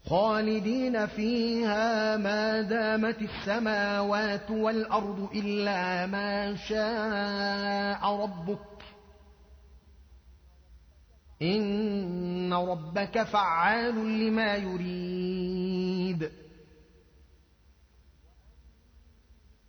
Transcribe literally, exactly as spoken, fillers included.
خالدين فيها ما دامت السماوات والأرض إلا ما شاء ربك إن ربك فعال لما يريد